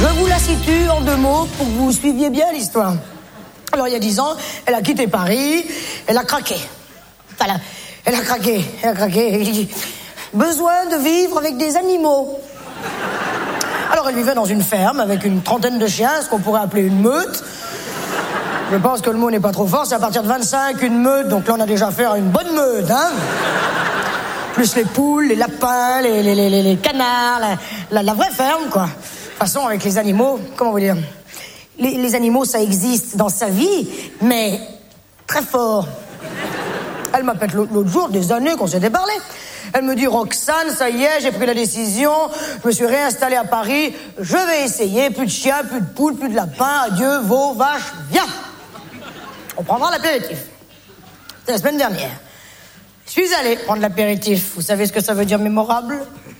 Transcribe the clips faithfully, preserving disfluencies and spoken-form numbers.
Je vous la situe en deux mots pour que vous suiviez bien l'histoire. Alors, il y a dix ans, elle a quitté Paris, elle a craqué. Voilà, elle a craqué, elle a craqué. Besoin de vivre avec des animaux. Alors, elle vivait dans une ferme avec une trentaine de chiens, ce qu'on pourrait appeler une meute. Je pense que le mot n'est pas trop fort, c'est à partir de vingt-cinq, une meute, donc là, on a déjà affaire à une bonne meute, hein. Plus les poules, les lapins, les, les, les, les canards, la, la, la vraie ferme, quoi. De toute façon, avec les animaux, comment vous dire, les, les animaux, ça existe dans sa vie, mais très fort. Elle m'appelle l'autre jour, des années qu'on s'était parlé. Elle me dit, Roxane, ça y est, j'ai pris la décision, je me suis réinstallée à Paris, je vais essayer, plus de chiens, plus de poules, plus de lapins, adieu, veaux, vaches, viens. On prendra l'apéritif. C'était la semaine dernière. Je suis allée prendre l'apéritif. Vous savez ce que ça veut dire mémorable?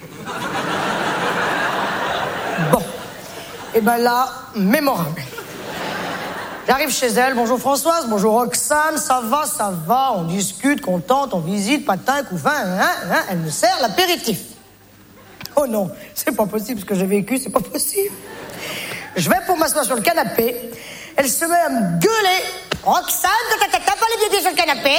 Bon. Et ben là, mémorable. J'arrive chez elle, bonjour Françoise, bonjour Roxane, ça va, ça va, on discute, contente, on visite, patin, couffin, hein, hein, elle me sert l'apéritif. Oh non, c'est pas possible ce que j'ai vécu, c'est pas possible. Je vais pour m'asseoir sur le canapé, elle se met à me gueuler. Roxane, t'as pas les pieds sur le canapé?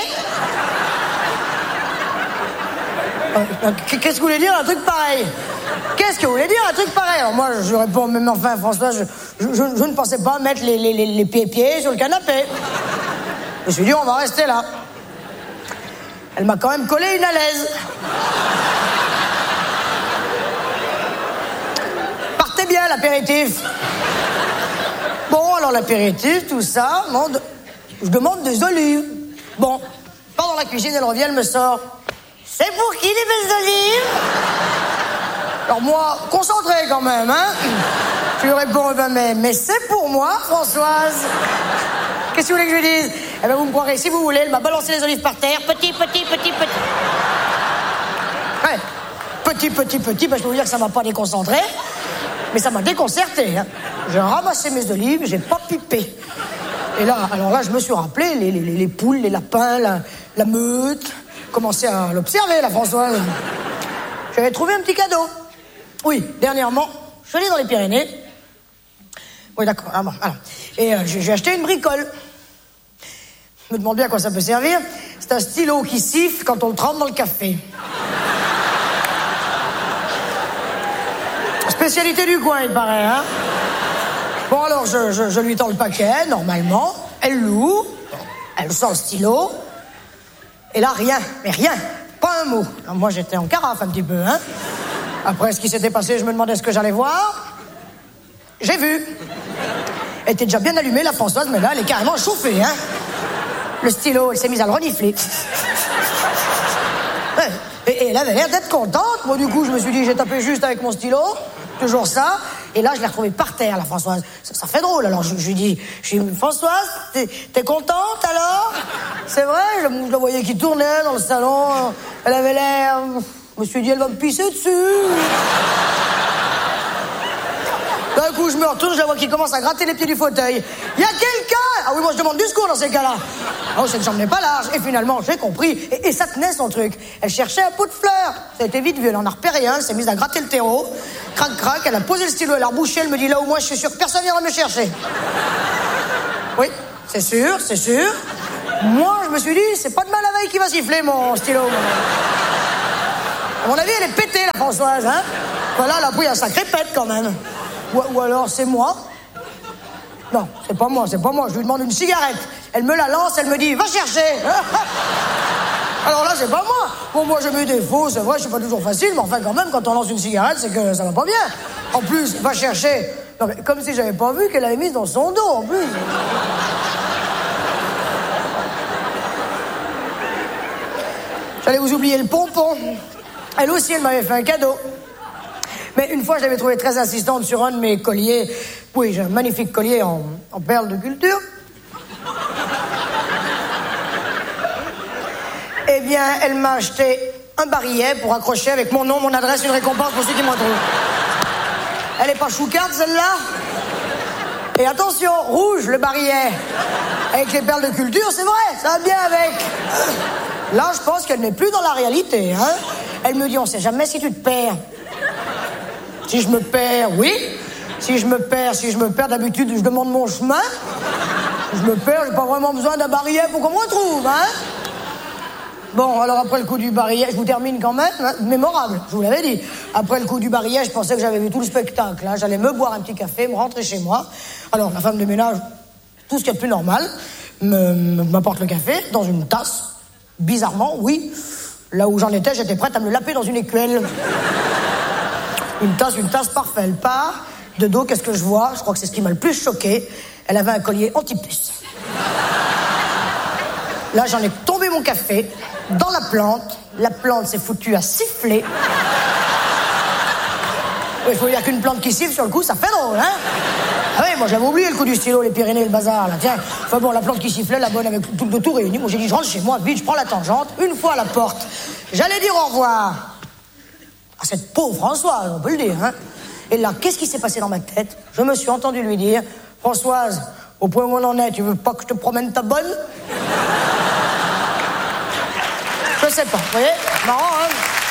Qu'est-ce que vous voulez dire un truc pareil? Qu'est-ce que vous voulez dire un truc pareil? Alors moi, je réponds, même enfin, François, je, je, je, je ne pensais pas mettre les, les, les, les pieds-pieds sur le canapé. Je me suis dit, on va rester là. Elle m'a quand même collé une à l'aise. Partez bien, l'apéritif. Bon, alors l'apéritif, tout ça, bon, de... je demande des olives. Bon, pas dans la cuisine, elle revient, elle me sort. C'est pour qui les belles olives? Alors moi, concentré quand même, hein. Je lui réponds, eh ben, mais, mais c'est pour moi, Françoise. Qu'est-ce que vous voulez que je lui dise? Eh ben, vous me croirez, si vous voulez, elle m'a balancé les olives par terre, petit, petit, petit, petit. Ouais, petit, petit, petit, ben, je peux vous dire que ça m'a pas déconcentré, mais ça m'a déconcerté, hein. J'ai ramassé mes olives, j'ai pas pipé. Et là, alors là, je me suis rappelé les, les, les poules, les lapins, la, la meute. Commencé à l'observer, la Françoise. J'avais trouvé un petit cadeau. Oui, dernièrement, je suis allé dans les Pyrénées. Oui, d'accord. Ah bon, alors. Et euh, j'ai acheté une bricole. Je me demande bien à quoi ça peut servir. C'est un stylo qui siffle quand on le trempe dans le café. Spécialité du coin, il paraît, hein. Bon, alors, je, je, je lui tends le paquet, normalement. Elle l'ouvre. Elle sort le stylo. Et là, rien, mais rien, pas un mot. Alors, moi, j'étais en carafe un petit peu, hein. Après ce qui s'était passé, je me demandais ce que j'allais voir. J'ai vu. Elle était déjà bien allumée, la Françoise, mais là, elle est carrément chauffée, hein. Le stylo, elle s'est mise à le renifler. Et, et elle avait l'air d'être contente. Moi, du coup, je me suis dit, j'ai tapé juste avec mon stylo, toujours ça. Et là, je l'ai retrouvée par terre, la Françoise. Ça, ça fait drôle. Alors, je, je lui dis, je lui dis, Françoise, t'es, t'es contente, alors? C'est vrai, je, je la voyais qui tournait dans le salon. Elle avait l'air... Je me suis dit, elle va me pisser dessus. D'un coup, je me retourne, je la vois qui commence à gratter les pieds du fauteuil. Il y a quelqu'un! Ah oui, moi, je demande du secours dans ces cas-là. Oh, cette jambe n'est pas large. Et finalement, j'ai compris. Et, et ça tenait, son truc. Elle cherchait un pot de fleurs. Ça a été vite vu. Elle en a repéré un. Elle s'est mise à gratter le terreau. Crac, crac. Elle a posé le stylo. Elle a rebouché. Elle me dit, là où moi, je suis sûre que personne viendra me chercher. Oui, c'est sûr, c'est sûr. Moi, je me suis dit, c'est pas demain la veille qui va siffler, mon stylo. À mon avis, elle est pétée, la Françoise, hein. Voilà, elle a pris un sacré pète, quand même. Ou, ou alors, c'est moi. Non, c'est pas moi, c'est pas moi. Je lui demande une cigarette. Elle me la lance, elle me dit, va chercher. Alors là, c'est pas moi. Bon, moi, j'ai mes défauts, c'est vrai, je suis pas toujours facile, mais enfin, quand même, quand on lance une cigarette, c'est que ça va pas bien. En plus, va chercher. Non, mais comme si j'avais pas vu qu'elle l'avait mise dans son dos, en plus. J'allais vous oublier le pompon. Elle aussi, elle m'avait fait un cadeau. Mais une fois, je l'avais trouvée très insistante sur un de mes colliers. Oui, j'ai un magnifique collier en, en perles de culture. Eh bien, elle m'a acheté un barillet pour accrocher avec mon nom, mon adresse, une récompense pour ceux qui m'en trouvent. Elle est pas choucarde, celle-là? Et attention, rouge, le barillet. Avec les perles de culture, c'est vrai, ça va bien avec. Là, je pense qu'elle n'est plus dans la réalité, hein. Elle me dit, on sait jamais si tu te perds. Si je me perds, oui. Si je me perds, si je me perds, d'habitude, je demande mon chemin. Je me perds, j'ai pas vraiment besoin d'un barillet pour qu'on me retrouve, hein. Bon, alors après le coup du barillet, je vous termine quand même, hein, mémorable, je vous l'avais dit. Après le coup du barillet, je pensais que j'avais vu tout le spectacle, hein. J'allais me boire un petit café, me rentrer chez moi. Alors, la femme de ménage, tout ce qu'il y a de plus normal, me, me- m'apporte le café dans une tasse. Bizarrement, oui. Là où j'en étais, j'étais prête à me le laper dans une écuelle. Une tasse, une tasse, parfait. Elle part. De dos, qu'est-ce que je vois? Je crois que c'est ce qui m'a le plus choqué. Elle avait un collier anti-puce. Là, j'en ai tombé mon café dans la plante. La plante s'est foutue à siffler. Il faut dire qu'une plante qui siffle, sur le coup, ça fait drôle, hein? Ah oui, moi j'avais oublié le coup du stylo, les Pyrénées, le bazar, là, tiens. Enfin bon, la plante qui sifflait, la bonne avec tout, de tout réuni. Moi j'ai dit, je rentre chez moi, vite, je prends la tangente, une fois à la porte. J'allais dire au revoir à cette pauvre Françoise, on peut le dire, hein. Et là, qu'est-ce qui s'est passé dans ma tête? Je me suis entendu lui dire, Françoise, au point où on en est, tu veux pas que je te promène ta bonne? Je sais pas, vous voyez? Marrant, hein?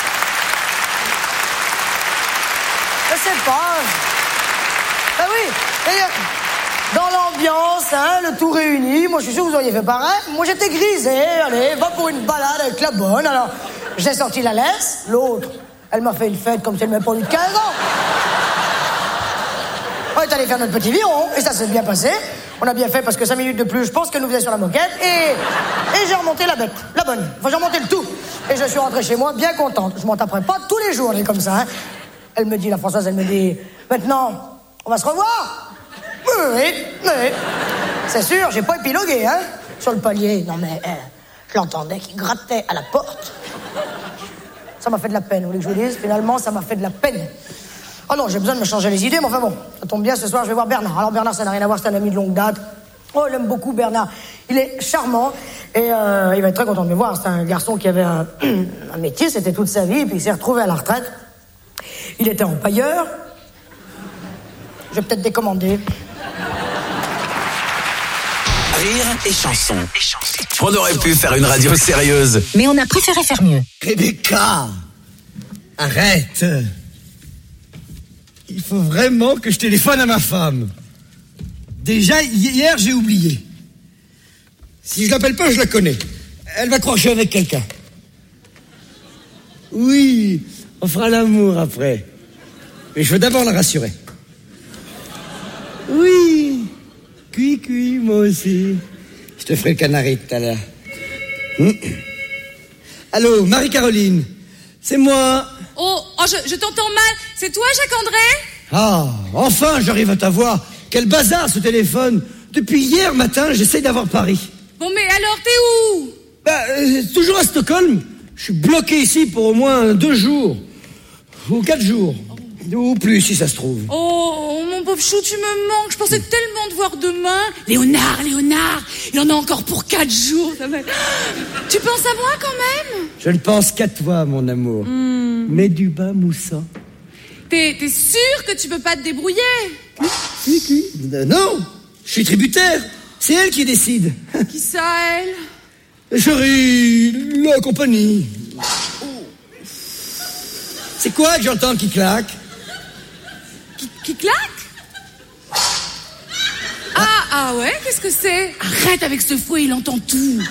Je sais pas. Ah oui, d'ailleurs, dans l'ambiance, hein, le tout réuni, moi je suis sûr que vous auriez fait pareil. Moi j'étais grisé, allez, va pour une balade avec la bonne. Alors, j'ai sorti la laisse, l'autre, elle m'a fait une fête comme si elle m'avait pas eu de quinze ans. On est allé faire notre petit viron, et ça s'est bien passé. On a bien fait parce que cinq minutes de plus, je pense qu'elle nous faisait sur la moquette, et, et j'ai remonté la bête, la bonne. Enfin, j'ai remonté le tout. Et je suis rentré chez moi bien contente. Je m'en taperai pas tous les jours, elle est comme ça, hein. Elle me dit, la Françoise, elle me dit, maintenant, on va se revoir? Oui, oui, c'est sûr, j'ai pas épilogué, hein, sur le palier. Non mais, euh, je l'entendais qui grattait à la porte. Ça m'a fait de la peine, vous voulez que je vous dise? Finalement, ça m'a fait de la peine. Oh non, j'ai besoin de me changer les idées, mais enfin bon, ça tombe bien, ce soir, je vais voir Bernard. Alors Bernard, ça n'a rien à voir, c'est un ami de longue date. Oh, il aime beaucoup Bernard. Il est charmant, et euh, il va être très content de me voir. C'est un garçon qui avait un, un métier, c'était toute sa vie, et puis il s'est retrouvé à la retraite. Il était empailleur. Je vais peut-être décommander. Rire et chanson. On aurait pu faire une radio sérieuse, mais on a préféré faire mieux. Rebecca, arrête. Il faut vraiment que je téléphone à ma femme. Déjà, hier, j'ai oublié. Si je l'appelle pas, je la connais. Elle va croire que je suis avec quelqu'un. Oui, on fera l'amour après. Mais je veux d'abord la rassurer. Oui, cui cui, moi aussi. Je te ferai le canari tout à l'heure. Hum. Allô, Marie-Caroline, c'est moi. Oh, oh je, je t'entends mal. C'est toi, Jacques-André? Ah, enfin, j'arrive à t'avoir. Quel bazar, ce téléphone. Depuis hier matin, j'essaye d'avoir Paris. Bon, mais alors, t'es où? Bah, euh, toujours à Stockholm. Je suis bloqué ici pour au moins deux jours. Ou quatre jours. Ou plus, si ça se trouve. Oh, mon pauvre chou, tu me manques. Je pensais tellement te voir demain. Léonard, Léonard, il en a encore pour quatre jours. Ça va... Tu penses à moi quand même? Je ne pense qu'à toi, mon amour. Mm. Mais du bas moussant. T'es, t'es sûr que tu peux pas te débrouiller? Oui, oui. Euh, non, je suis tributaire. C'est elle qui décide. Qui ça, elle? Chérie, la compagnie. C'est quoi que j'entends qui claque? Qui, qui claque? Ah, ah ouais, qu'est-ce que c'est? Arrête avec ce fouet, il entend tout.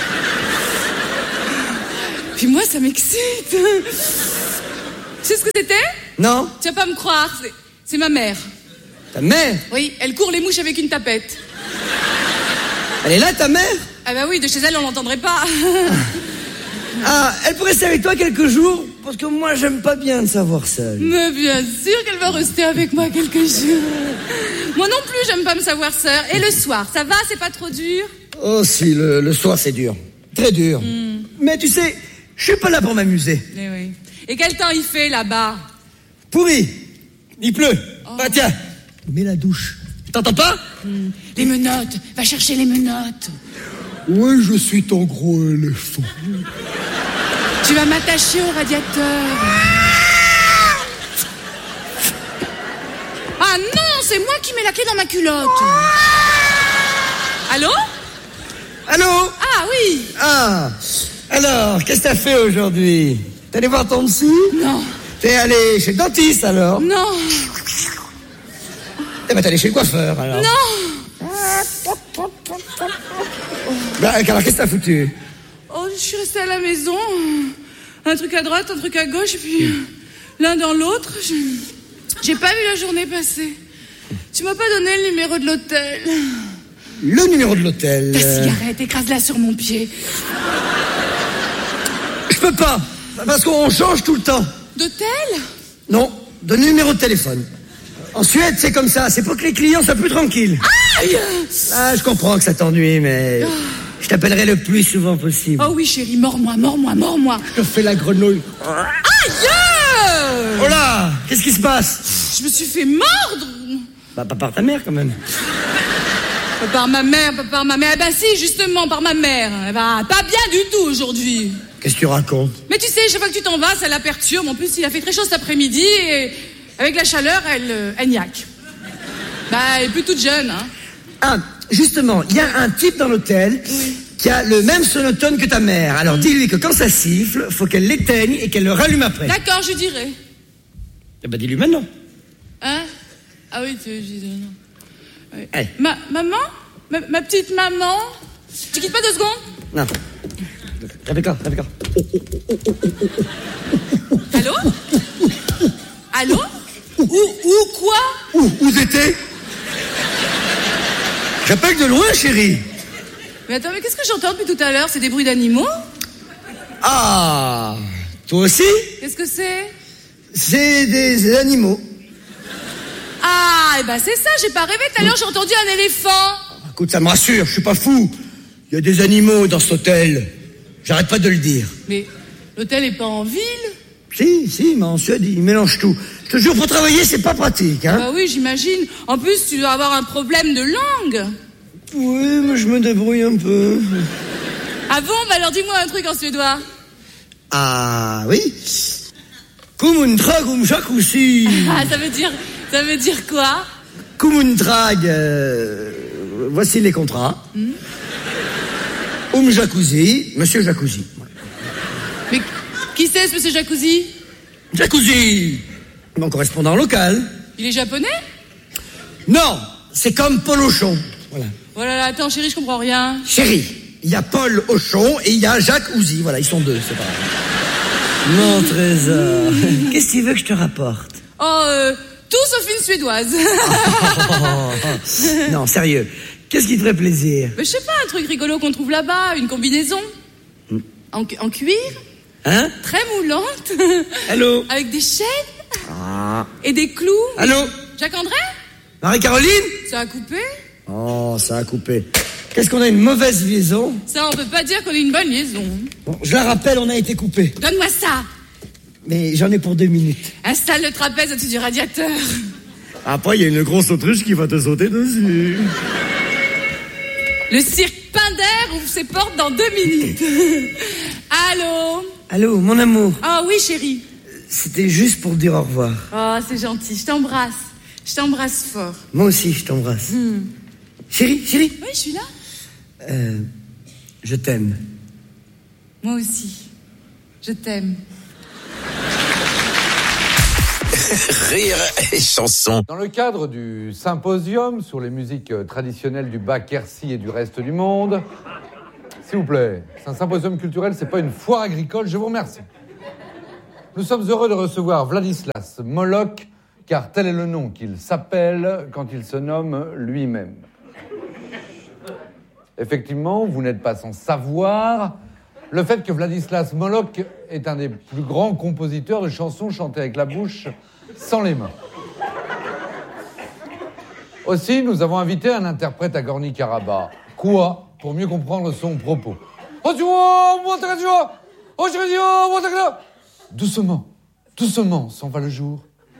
Puis moi, ça m'excite. Tu sais ce que c'était? Non. Tu vas pas me croire, c'est, c'est ma mère. Ta mère? Oui, elle court les mouches avec une tapette. Elle est là, ta mère? Ah bah oui, de chez elle, on l'entendrait pas. Ah, elle pourrait rester avec toi quelques jours? Parce que moi, j'aime pas bien de savoir seule. Mais bien sûr qu'elle va rester avec moi quelques jours. Moi non plus, j'aime pas me savoir seule. Et le soir, ça va, c'est pas trop dur? Oh si, le, le soir, c'est dur. Très dur. Mm. Mais tu sais, je suis pas là pour m'amuser. Eh oui. Et quel temps il fait là-bas? Pourri. Il pleut. Oh. Bah tiens, mets la douche. T'entends pas? mm. Les menottes. Va chercher les menottes. Oui, je suis ton gros éléphant. Tu vas m'attacher au radiateur. Ah non, c'est moi qui mets la clé dans ma culotte. Allô? Allô? Ah oui. Ah, alors, qu'est-ce que t'as fait aujourd'hui? T'es allé voir ton psy? Non. T'es allé chez le dentiste alors? Non. Oh, Eh ben, t'es allé chez le coiffeur, alors. Non. Bah, alors, qu'est-ce que t'as foutu? Oh, je suis restée à la maison. Un truc à droite, un truc à gauche, et puis l'un dans l'autre. Je... J'ai pas vu la journée passer. Tu m'as pas donné le numéro de l'hôtel. Le numéro de l'hôtel. Ta cigarette, écrase-la sur mon pied. Je peux pas, parce qu'on change tout le temps. D'hôtel? Non, de numéro de téléphone. En Suède, c'est comme ça, c'est pour que les clients soient plus tranquilles. Aïe! Ah, je comprends que ça t'ennuie, mais je t'appellerai le plus souvent possible. Oh oui, chérie, mords-moi, mords-moi, mords-moi. Je te fais la grenouille. Aïe! Oh là, qu'est-ce qui se passe? Je me suis fait mordre. Bah, pas par ta mère, quand même. Pas par ma mère, pas par ma mère. Eh ben si, justement, par ma mère. Eh ben, pas bien du tout aujourd'hui. Qu'est-ce que tu racontes? Mais tu sais, chaque fois que tu t'en vas, ça la perturbe. En plus, il a fait très chaud cet après-midi et avec la chaleur, elle, euh, elle niaque. Bah, elle est plus toute jeune, hein. Ah, justement, il y a un type dans l'hôtel oui. qui a le même sonotone que ta mère. Alors, mmh. dis-lui que quand ça siffle, faut qu'elle l'éteigne et qu'elle le rallume après. D'accord, je dirai. Eh ben, dis-lui maintenant. Hein? Ah oui, tu veux, je dis non. Oui. Allez. Ma, maman ma, ma petite maman? Tu quittes pas deux secondes? Non. Rebecca, Rebecca. Allô? Allô? Où, où, quoi? Où, où t'étais? J'appelle de loin, chérie. Mais attends, mais qu'est-ce que j'entends depuis tout à l'heure? C'est des bruits d'animaux? Ah, toi aussi? Qu'est-ce que c'est? C'est des animaux. Ah, et ben c'est ça, j'ai pas rêvé tout à l'heure, j'ai entendu un éléphant. Écoute, ça me rassure, je suis pas fou. Il y a des animaux dans cet hôtel. J'arrête pas de le dire. Mais l'hôtel est pas en ville? Si, si, mais en Suède, ils mélangent tout. Je te jure, pour travailler, c'est pas pratique, hein. Bah oui, j'imagine. En plus, tu dois avoir un problème de langue. Oui, mais je me débrouille un peu. Ah bon? Bah alors dis-moi un truc en suédois. Ah, oui. Kumuntrag umjakusi. Ah, ça veut dire, ça veut dire quoi? Kumuntrag, euh, voici les contrats. Hmm? Um Jacuzzi, monsieur Jacuzzi. Mais qui c'est ce monsieur Jacuzzi? Jacuzzi, mon correspondant local. Il est japonais? Non, c'est comme Paul Auchon. Voilà. Voilà, là, attends, chérie, je comprends rien. Chérie, il y a Paul Auchon et il y a Jacques Ouzi. Voilà, ils sont deux, c'est pareil. Mon trésor, qu'est-ce que tu veux que je te rapporte? Oh, euh, tout sauf une suédoise. oh, non, sérieux. Qu'est-ce qui te ferait plaisir? Mais je sais pas, un truc rigolo qu'on trouve là-bas, une combinaison. Mm. En, en cuir. Hein? Très moulante. Allô? Avec des chaînes. Ah. Et des clous. Allô? Jacques-André? Marie-Caroline? Ça a coupé? Oh, ça a coupé. Qu'est-ce qu'on a, une mauvaise liaison? Ça, on peut pas dire qu'on a une bonne liaison. Bon, je la rappelle, on a été coupé. Donne-moi ça. Mais j'en ai pour deux minutes. Installe le trapèze au-dessus du radiateur. Après, il y a une grosse autruche qui va te sauter dessus. Le cirque Pinder ouvre ses portes dans deux minutes. Allô? Allô, mon amour. Ah oh, oui, chérie. C'était juste pour dire au revoir. Oh, c'est gentil. Je t'embrasse. Je t'embrasse fort. Moi aussi, je t'embrasse. Hmm. Chérie, chérie. Oui, je suis là. Euh, je t'aime. Moi aussi. Je t'aime. Rire et chanson. Dans le cadre du symposium sur les musiques traditionnelles du bas Quercy et du reste du monde, s'il vous plaît, c'est un symposium culturel, c'est pas une foire agricole, je vous remercie. Nous sommes heureux de recevoir Vladislas Moloch, car tel est le nom qu'il s'appelle quand il se nomme lui-même. Effectivement, vous n'êtes pas sans savoir le fait que Vladislas Moloch est un des plus grands compositeurs de chansons chantées avec la bouche, sans les mains. Aussi, nous avons invité un interprète à Gorny-Karabakh. Quoi? Pour mieux comprendre son propos. Doucement, doucement, s'en va le jour.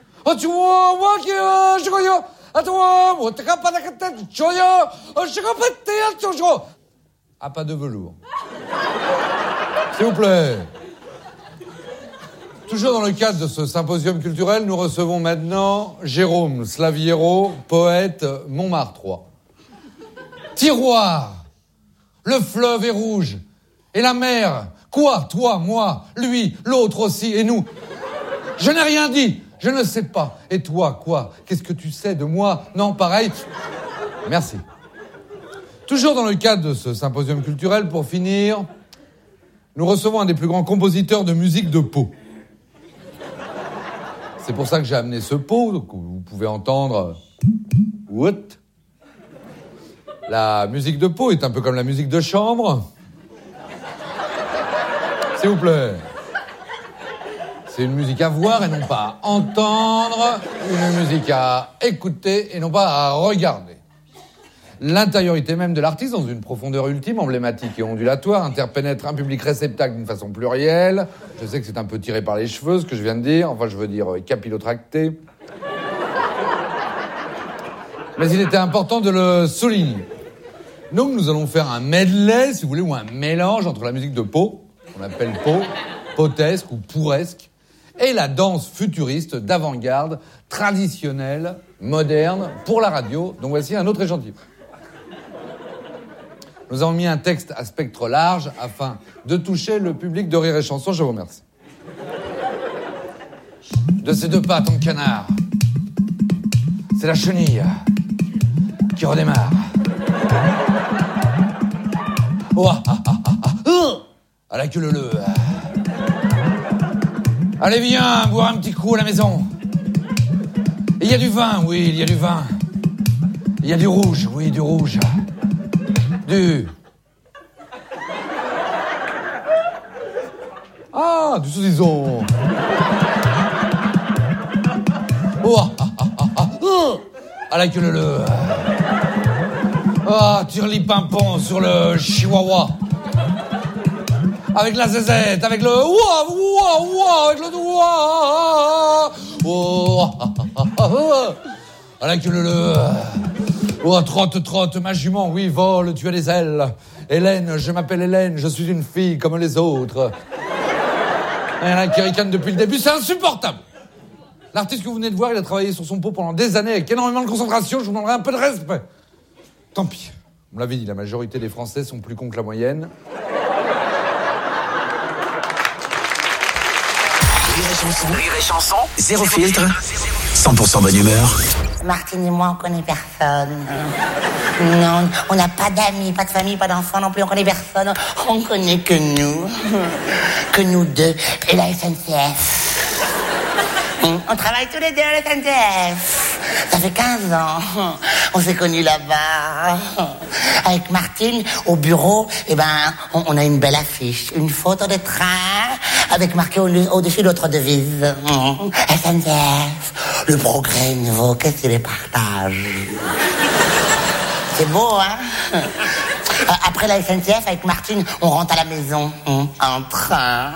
Ah, pas de velours. S'il vous plaît. Toujours dans le cadre de ce symposium culturel, nous recevons maintenant Jérôme Slaviero, poète montmartrois. Tiroir, le fleuve est rouge, et la mer, quoi, toi, moi, lui, l'autre aussi, et nous. Je n'ai rien dit, Je ne sais pas. Et toi, quoi? Qu'est-ce que tu sais de moi? Non, pareil. Merci. Toujours dans le cadre de ce symposium culturel, pour finir, nous recevons un des plus grands compositeurs de musique de Pau. C'est pour ça que j'ai amené ce pot, donc vous pouvez entendre... What? La musique de Pau est un peu comme la musique de chambre. S'il vous plaît. C'est une musique à voir et non pas à entendre, une musique à écouter et non pas à regarder. L'intériorité même de l'artiste, dans une profondeur ultime, emblématique et ondulatoire, interpénètre un public réceptacle d'une façon plurielle. Je sais que c'est un peu tiré par les cheveux, ce que je viens de dire. Enfin, je veux dire euh, capillotracté. Mais il était important de le souligner. Donc, nous allons faire un medley, si vous voulez, ou un mélange entre la musique de Pau, qu'on appelle Pau, potesque ou pouresque, et la danse futuriste d'avant-garde, traditionnelle, moderne, pour la radio. Donc voici un autre échantillon. Nous avons mis un texte à spectre large afin de toucher le public de Rire et Chanson. Je vous remercie. De ses deux pattes en canard, c'est la chenille qui redémarre. Oh, ah, ah, ah, ah, ah. À la queue leu. Allez, viens, boire un petit coup à la maison. Il y a du vin, oui, il y a du vin. Il y a du rouge, oui, du rouge. Du... Ah, du saucisson. Oh, ah, ah, ah, ah, ah. À la queue leu. Ah, tireli-pimpon sur le chihuahua. Avec la zézette, avec le ouah, ouah, ouah, avec le doigt. Oh, ah, ah, ah, ah. À la queue leu. Oh, trotte, trotte, ma jument, oui, vole, tu as des ailes. Hélène, je m'appelle Hélène, je suis une fille comme les autres. Il y en a qui ricanent depuis le début, c'est insupportable. L'artiste que vous venez de voir, il a travaillé sur son pot pendant des années avec énormément de concentration, je vous demanderai un peu de respect. Tant pis. On l'avait dit, la majorité des Français sont plus cons que la moyenne. Rire et Chanson, Rire et Chanson, zéro filtre, cent pour cent bonne humeur. Martine et moi, on connaît personne. Non, on n'a pas d'amis, pas de famille, pas d'enfants non plus, on connaît personne. On connaît que nous. Que nous deux et la S N C F. On travaille tous les deux à la S N C F. Ça fait quinze ans. On s'est connus là-bas. Avec Martine, au bureau, eh ben, on, on a une belle affiche. Une photo de train avec marqué au, au-dessus d'autres devises. S N C F, le progrès nouveau, qu'est-ce qu'il les partage. C'est beau, hein? Après la S N C F, avec Martine, on rentre à la maison, en train.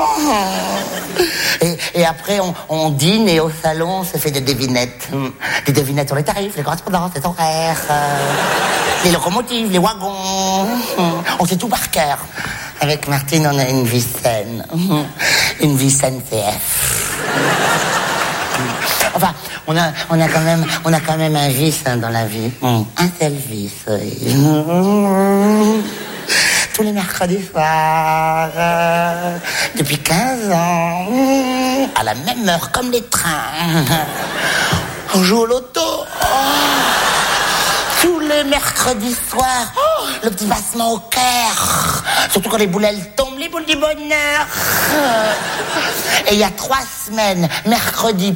Et, et après, on, on dîne et au salon, on se fait des devinettes. Des devinettes sur les tarifs, les correspondances, les horaires, les locomotives, les wagons. On sait tout par cœur. Avec Martine, on a une vie saine. Une vie S N C F. Enfin, on a, on a quand même, on a quand même un vice hein, dans la vie. Mmh. Un seul vice. Oui. Mmh. Tous les mercredis soirs, euh, depuis quinze ans, mmh, à la même heure, comme les trains, on joue au loto. Oh. Tous les mercredis soirs, oh, le petit passement au cœur. Surtout quand les boules elles tombent, les boules du bonheur. Et il y a trois semaines, mercredi